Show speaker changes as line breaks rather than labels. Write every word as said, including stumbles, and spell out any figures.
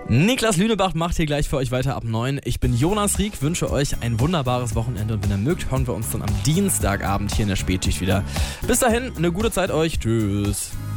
Niklas Lünebach macht hier gleich für euch weiter ab neun. Ich bin Jonas Rieck, wünsche euch ein wunderbares Wochenende und wenn ihr mögt, hören wir uns dann am Dienstagabend hier in der Spätschicht wieder. Bis dahin, eine gute Zeit euch. Tschüss.